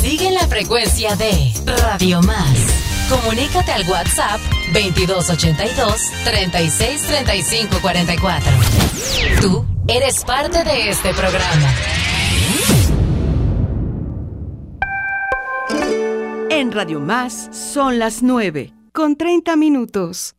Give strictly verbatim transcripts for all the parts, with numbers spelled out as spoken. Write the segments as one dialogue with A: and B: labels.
A: Sigue en la frecuencia de Radio Más. Comunícate al WhatsApp veintidós ochenta y dos, treinta y seis, treinta y cinco, cuarenta y cuatro. Tú eres parte de este programa.
B: En Radio Más son las nueve, con treinta minutos.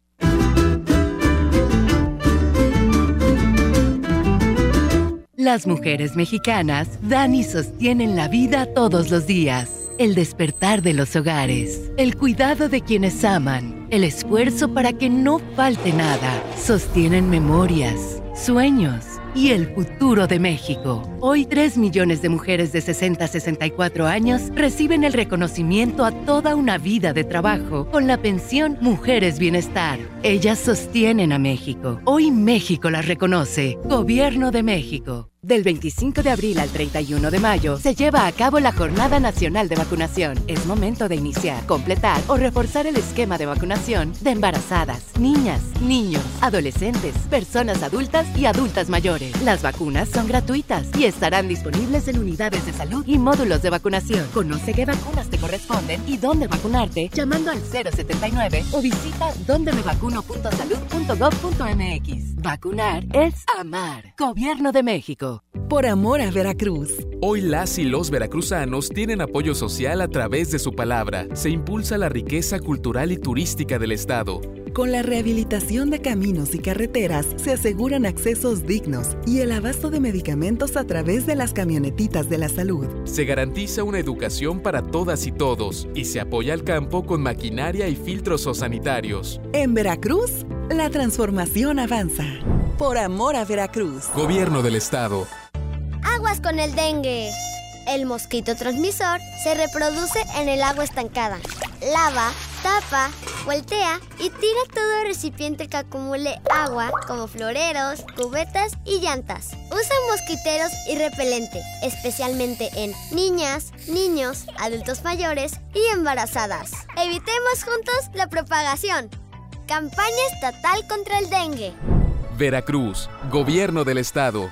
C: Las mujeres mexicanas dan y sostienen la vida todos los días. El despertar de los hogares, el cuidado de quienes aman, el esfuerzo para que no falte nada. Sostienen memorias, sueños y el futuro de México. Hoy, tres millones de mujeres de sesenta a sesenta y cuatro años reciben el reconocimiento a toda una vida de trabajo con la pensión Mujeres Bienestar. Ellas sostienen a México. Hoy México las reconoce. Gobierno de México. Del veinticinco de abril al treinta y uno de mayo se lleva a cabo la Jornada Nacional de Vacunación. Es momento de iniciar, completar o reforzar el esquema de vacunación de embarazadas, niñas, niños, adolescentes, personas adultas y adultas mayores. Las vacunas son gratuitas y estarán disponibles en unidades de salud y módulos de vacunación. Conoce qué vacunas te corresponden y dónde vacunarte llamando al cero setenta y nueve o visita donde me vacuno punto salud punto gob punto m x. Vacunar es amar. Gobierno de México.
D: Por amor a Veracruz.
E: Hoy las y los veracruzanos tienen apoyo social a través de su palabra. Se impulsa la riqueza cultural y turística del estado.
D: Con la rehabilitación de caminos y carreteras se aseguran accesos dignos y el abasto de medicamentos a través de las camionetitas de la salud.
E: Se garantiza una educación para todas y todos y se apoya al campo con maquinaria y filtros sanitarios.
D: En Veracruz, la transformación avanza. Por amor a Veracruz.
E: Gobierno del estado.
F: Aguas con el dengue. El mosquito transmisor se reproduce en el agua estancada. Lava, tapa, voltea y tira todo recipiente que acumule agua, como floreros, cubetas y llantas. Usa mosquiteros y repelente, especialmente en niñas, niños, adultos mayores y embarazadas. Evitemos juntos la propagación. Campaña estatal contra el dengue.
E: Veracruz, Gobierno del estado.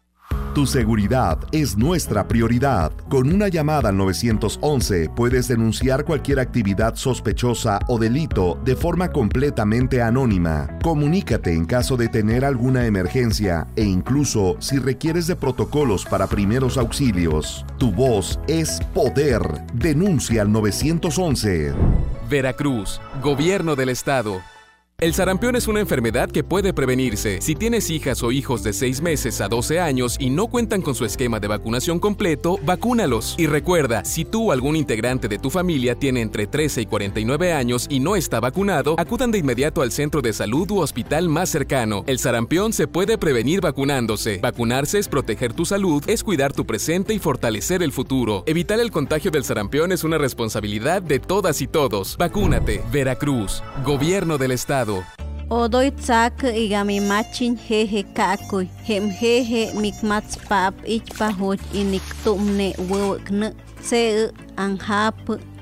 G: Tu seguridad es nuestra prioridad. Con una llamada al nueve once puedes denunciar cualquier actividad sospechosa o delito de forma completamente anónima. Comunícate en caso de tener alguna emergencia e incluso si requieres de protocolos para primeros auxilios. Tu voz es poder. Denuncia al nueve once.
E: Veracruz, Gobierno del estado. El sarampión es una enfermedad que puede prevenirse. Si tienes hijas o hijos de seis meses a doce años y no cuentan con su esquema de vacunación completo, vacúnalos. Y recuerda, si tú o algún integrante de tu familia tiene entre trece y cuarenta y nueve años y no está vacunado, acudan de inmediato al centro de salud u hospital más cercano. El sarampión se puede prevenir vacunándose. Vacunarse es proteger tu salud, es cuidar tu presente y fortalecer el futuro. Evitar el contagio del sarampión es una responsabilidad de todas y todos. Vacúnate. Veracruz, Gobierno del estado.
H: Odoy tsak igami machin jeje kakuy hem jeje mikmats pap ichpa hoj inik tumne wewkne se anhap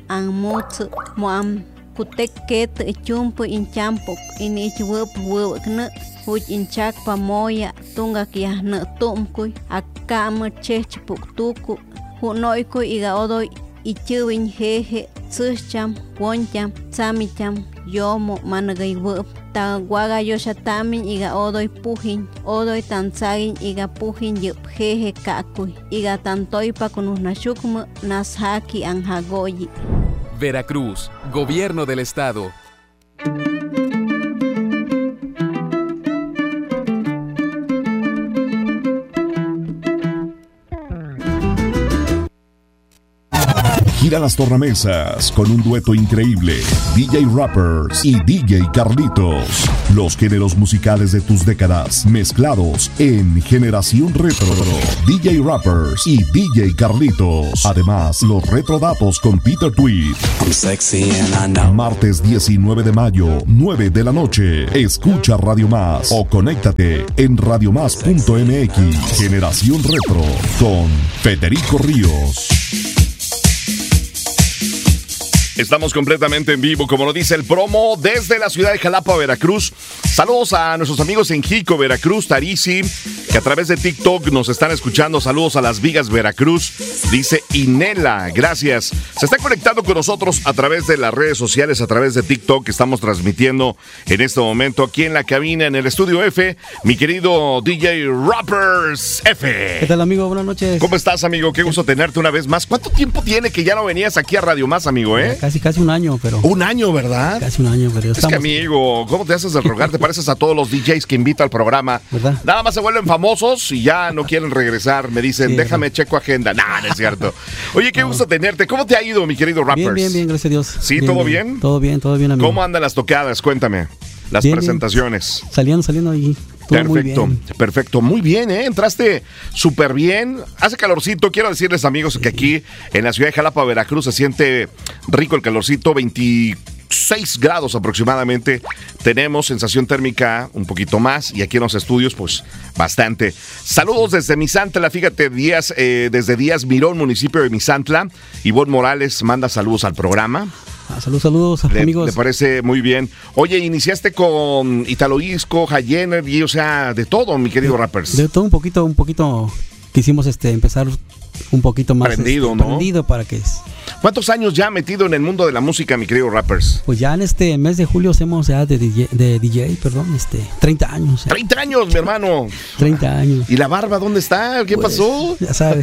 H: anmut moam kutek ket chumpu inchampok inich wep wewkne hoj inchak pamoya tunga kiahne tumkuy akam chechpuk tuku hunoykuy iga odoy ichuwin jeje tsucham woncham samicham yomo managay wep ta guaga yoshatamin iga odoy pujin odoy tansagin iga pujin yup jeje kakuy iga tantoy pa kunusnashukmu nashaki anhagoyi.
E: Veracruz, Gobierno del estado.
G: Gira las tornamesas con un dueto increíble, D J Rappers y D J Carlitos. Los géneros musicales de tus décadas mezclados en Generación Retro. D J Rappers y D J Carlitos. Además, los retrodatos con Peter Tweed. Martes diecinueve de mayo, nueve de la noche. Escucha Radio Más o conéctate en radiomás punto m x. Generación Retro con Federico Ríos.
I: Estamos completamente en vivo, como lo dice el promo, desde la ciudad de Jalapa, Veracruz. Saludos a nuestros amigos en Jico, Veracruz, Tarisi, que a través de TikTok nos están escuchando. Saludos a Las Vigas, Veracruz, dice Inela, gracias. Se está conectando con nosotros a través de las redes sociales, a través de TikTok, que estamos transmitiendo en este momento aquí en la cabina, en el estudio F, mi querido D J Rappers F.
J: ¿Qué tal, amigo? Buenas noches.
I: ¿Cómo estás, amigo? Qué gusto tenerte una vez más. ¿Cuánto tiempo tiene que ya no venías aquí a Radio Más, amigo, eh?
J: Casi, casi un año, pero...
I: Un año, ¿verdad?
J: Casi un año, pero
I: Es
J: estamos...
I: que, amigo, ¿cómo te haces de rogar? Te pareces a todos los D Js que invito al programa.
J: ¿Verdad?
I: Nada más se vuelven famosos y ya no quieren regresar. Me dicen,
J: Sí,
I: déjame checo agenda. Nah, no es cierto. Oye, qué
J: No.
I: gusto tenerte. ¿Cómo te ha ido, mi querido Rappers?
J: Bien, bien, bien, gracias a Dios.
I: ¿Sí? ¿Todo bien?
J: Todo bien, todo bien, amigo.
I: ¿Cómo andan las tocadas? Cuéntame. Las
J: Bien,
I: presentaciones.
J: bien. Saliendo, saliendo ahí. Todo muy
I: Perfecto,
J: bien.
I: perfecto. Muy bien, ¿eh? Entraste súper bien. Hace calorcito. Quiero decirles, amigos, que aquí en la ciudad de Jalapa, Veracruz, se siente rico el calorcito. veintiséis grados aproximadamente. Tenemos sensación térmica un poquito más. Y aquí en los estudios, pues, bastante. Saludos desde Misantla. Fíjate, Díaz, eh, desde Díaz Mirón, municipio de Misantla. Ivonne Morales manda saludos al programa.
J: Ah, saludos, saludos,
I: Le,
J: amigos.
I: le parece muy bien. Oye, iniciaste con Italo Disco, High Energy, o sea, de todo, mi querido Rappers.
J: De todo un poquito, un poquito. Quisimos este, empezar un poquito más.
I: Prendido,
J: este,
I: ¿no?
J: Prendido para que...
I: ¿Cuántos años ya metido en el mundo de la música, mi querido Rappers?
J: Pues ya en este mes de julio hacemos ya de D J, de D J perdón, este, treinta años. Ya.
I: treinta años, mi hermano.
J: treinta años.
I: ¿Y la barba dónde está? ¿Qué
J: Pues,
I: pasó?
J: Ya sabes.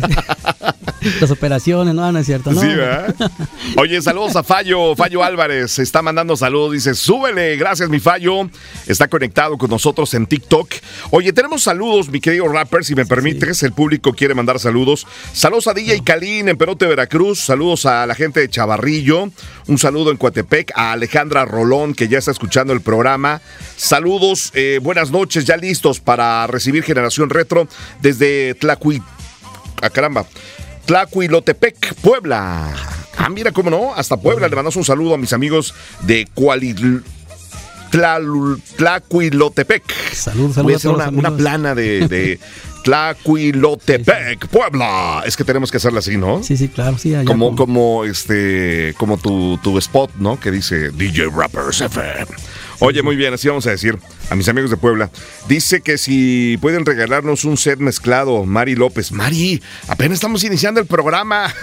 J: Las operaciones, no, no es cierto, ¿no?
I: Sí, ¿verdad? Oye, saludos a Fallo, Fallo Álvarez, está mandando saludos, dice, súbele, gracias mi Fallo, está conectado con nosotros en TikTok. Oye, tenemos saludos, mi querido Rapper, si me permites, sí. El público quiere mandar saludos. Saludos a D J Calín en Perote, Veracruz, saludos a la gente de Chavarrillo, un saludo en Coatepec, a Alejandra Rolón, que ya está escuchando el programa. Saludos, eh, buenas noches, ya listos para recibir Generación Retro desde Tlacuí. Ah, caramba. Tlacuilotepec, Puebla. Ah, mira, cómo no, hasta Puebla. Le mandamos un saludo a mis amigos de Cualil... Tlal... Tlacuilotepec.
J: Saludos, saludos.
I: Voy a hacer
J: a
I: una, una plana de, de Tlacuilotepec, sí, sí. Puebla. Es que tenemos que hacerla así, ¿no?
J: Sí, sí, claro, sí. Allá
I: como,
J: como,
I: como este, como tu, tu spot, ¿no? Que dice D J Rappers F M. Oye, muy bien, así vamos a decir a mis amigos de Puebla. Dice que si pueden regalarnos un set mezclado, Mari López. Mari, apenas estamos iniciando el programa.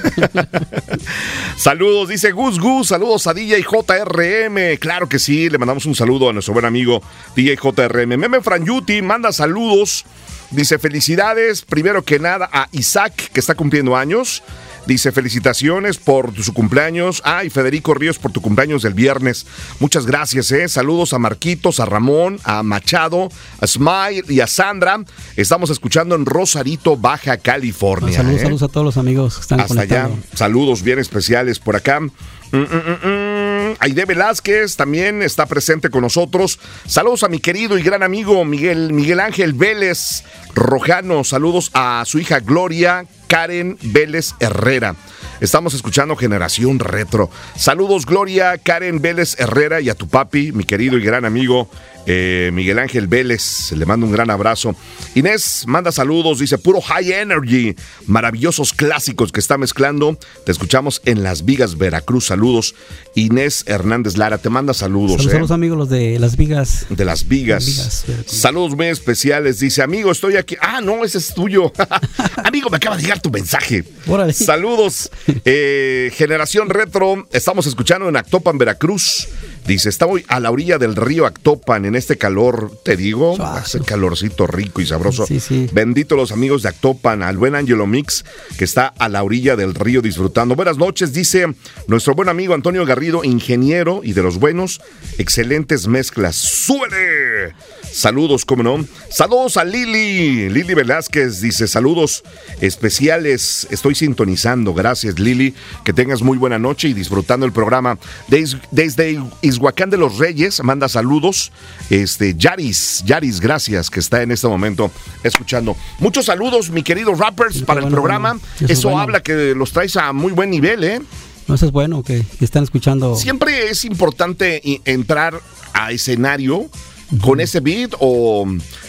I: Saludos, dice Gus Gus, saludos a D J J R M. Claro que sí, le mandamos un saludo a nuestro buen amigo D J J R M. Meme Franyuti manda saludos. Dice felicidades, primero que nada, a Isaac, que está cumpliendo años. Dice felicitaciones por su cumpleaños. Ah, y Federico Ríos por tu cumpleaños del viernes. Muchas gracias, eh. Saludos a Marquitos, a Ramón, a Machado, a Smile y a Sandra. Estamos escuchando en Rosarito, Baja California.
J: Saludos,
I: eh.
J: saludos a todos los amigos que están
I: hasta
J: conectados.
I: allá. Saludos bien especiales por acá. Mm, mm, mm, mm. Aide Velázquez también está presente con nosotros. Saludos a mi querido y gran amigo Miguel, Miguel Ángel Vélez Rojano. Saludos a su hija Gloria Karen Vélez Herrera. Estamos escuchando Generación Retro. Saludos, Gloria Karen Vélez Herrera, y a tu papi, mi querido y gran amigo eh, Miguel Ángel Vélez. Le mando un gran abrazo. Inés manda saludos, dice puro High Energy, maravillosos clásicos que está mezclando. Te escuchamos en Las Vigas, Veracruz. Saludos. Inés Hernández Lara te manda saludos.
J: Saludos
I: eh.
J: a los amigos los de Las Vigas.
I: De Las Vigas.
J: Las Vigas,
I: saludos muy especiales. Dice, amigo, estoy aquí. Ah, no, ese es tuyo. Amigo, me acaba de llegar tu mensaje.
J: Órale.
I: Saludos. Eh, Generación Retro. Estamos escuchando en Actopan, Veracruz. Dice, estamos a la orilla del río Actopan en este calor, te digo,
J: Suave.
I: hace calorcito rico y sabroso.
J: Sí, sí.
I: Bendito los amigos de Actopan, al buen Angelo Mix, que está a la orilla del río disfrutando. Buenas noches, dice nuestro buen amigo Antonio Garrido, ingeniero y de los buenos, excelentes mezclas. ¡Súbele! Saludos, cómo no. Saludos a Lili. Lili Velázquez dice, saludos especiales. Estoy sintonizando. Gracias, Lili. Que tengas muy buena noche y disfrutando el programa. Des, desde Izhuacán de los Reyes, manda saludos. Este, Yaris, Yaris, gracias, que está en este momento escuchando. Muchos saludos, mi querido Rappers, sí, para bueno, el programa. Eso, eso bueno. Habla que los traes a muy buen nivel, ¿eh?
J: No, eso es bueno, que, que están escuchando.
I: Siempre es importante entrar a escenario con ese beat o,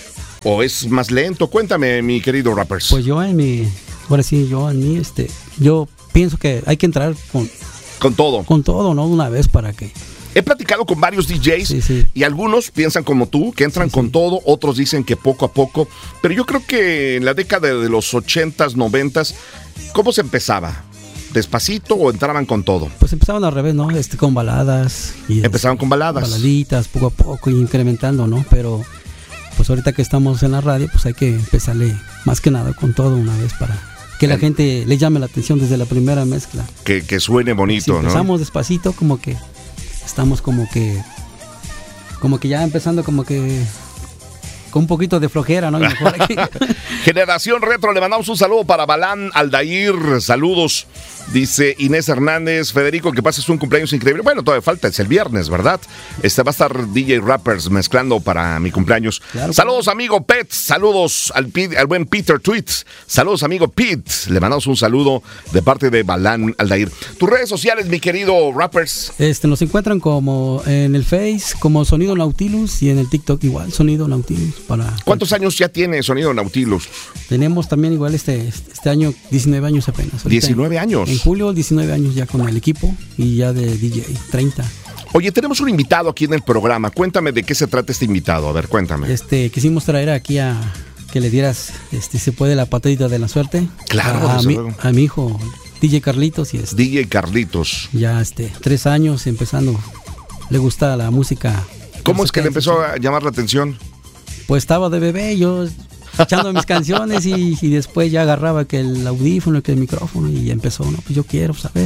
I: o es más lento. Cuéntame, mi querido Rappers.
J: Pues yo en mi, ahora sí, yo en mí, este, yo pienso que hay que entrar con
I: con todo.
J: Con todo, ¿no? Una vez para que
I: he platicado con varios D Js
J: sí, sí.
I: y algunos piensan como tú, que entran sí, con sí. todo, otros dicen que poco a poco, pero yo creo que en la década de los ochentas, noventas, ¿cómo se empezaba? ¿Despacito o entraban con todo?
J: Pues empezaban al revés, ¿no? Este, con baladas. Y
I: empezaban con baladas.
J: Baladitas, poco a poco, y incrementando, ¿no? Pero pues ahorita que estamos en la radio, pues hay que empezarle más que nada con todo una vez para que la gente le llame la atención desde la primera mezcla.
I: Que, que suene bonito,
J: si
I: ¿no?
J: Empezamos despacito, como que estamos como que como que ya empezando como que con un poquito de flojera, ¿no? Mejor aquí.
I: Generación Retro, le mandamos un saludo para Balán Aldair, saludos, dice Inés Hernández. Federico, que pases un cumpleaños increíble. Bueno, todavía falta, es el viernes, ¿verdad? Este va a estar D J Rappers mezclando para mi cumpleaños. Claro, saludos, claro. amigo Pet, saludos al, al buen Peter Tweets, saludos, amigo Pete, le mandamos un saludo de parte de Balán Aldair. Tus redes sociales, mi querido Rappers.
J: Este, nos encuentran como en el Face, como Sonido Nautilus, y en el TikTok igual, Sonido Nautilus. Para
I: ¿Cuántos años ya tiene Sonido Nautilus?
J: Tenemos también igual este, este año diecinueve años apenas. Ahorita
I: diecinueve años.
J: En julio diecinueve años ya con el equipo y ya de D J treinta.
I: Oye, tenemos un invitado aquí en el programa. Cuéntame de qué se trata este invitado. A ver, cuéntame.
J: Este, quisimos traer aquí a que le dieras, este, se puede, la patadita de la suerte.
I: Claro,
J: a, a, mi,
I: luego.
J: a mi hijo D J Carlitos y este,
I: D J Carlitos.
J: Ya este, tres años empezando. Le gusta la música.
I: ¿Cómo es que le empezó a llamar la atención?
J: Pues estaba de bebé, yo echando mis canciones y, y después ya agarraba que el audífono, que el micrófono y empezó, no, pues yo quiero saber.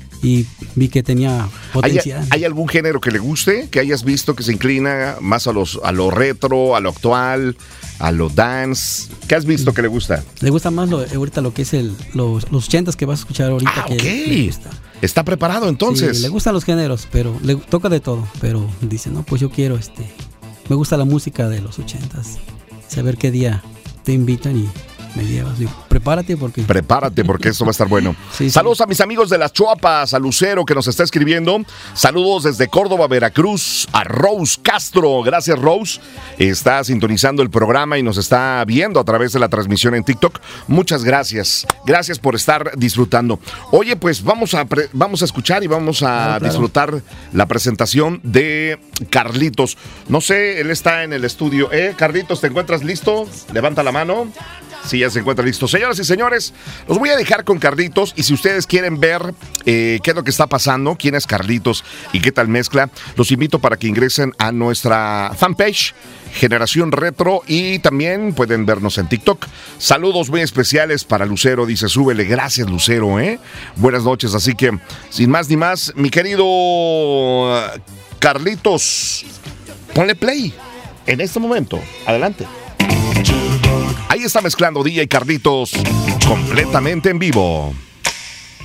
J: Y vi que tenía potencial.
I: ¿Hay, ¿Hay algún género que le guste, que hayas visto que se inclina más a los a lo retro, a lo actual, a lo dance? ¿Qué has visto que le gusta?
J: Le gusta más lo, ahorita lo que es el los, los ochentas que vas a escuchar ahorita.
I: Ah,
J: que
I: ok.
J: le gusta.
I: Está preparado entonces.
J: Sí, le gustan los géneros, pero le toca de todo. Pero dice, no, pues yo quiero este... Me gusta la música de los ochentas. Saber qué día te invitan y me llevas. Digo, prepárate porque...
I: Prepárate porque esto va a estar bueno.
J: Sí,
I: saludos
J: sí.
I: a mis amigos de Las Chuapas, a Lucero que nos está escribiendo. Saludos desde Córdoba, Veracruz, a Rose Castro. Gracias, Rose. Está sintonizando el programa y nos está viendo a través de la transmisión en TikTok. Muchas gracias. Gracias por estar disfrutando. Oye, pues vamos a, pre- vamos a escuchar y vamos a claro, claro. disfrutar la presentación de Carlitos. No sé, él está en el estudio. ¿Eh, Carlitos, te encuentras listo? Levanta la mano. Sí, ya se encuentra listo. Señoras y señores, los voy a dejar con Carlitos y si ustedes quieren ver eh, qué es lo que está pasando, quién es Carlitos y qué tal mezcla, los invito para que ingresen a nuestra fanpage Generación Retro y también pueden vernos en TikTok. Saludos muy especiales para Lucero, dice súbele. Gracias, Lucero, ¿eh? Buenas noches, así que sin más ni más, mi querido Carlitos, ponle play en este momento. Adelante. Ahí está mezclando D J Carlitos completamente en vivo.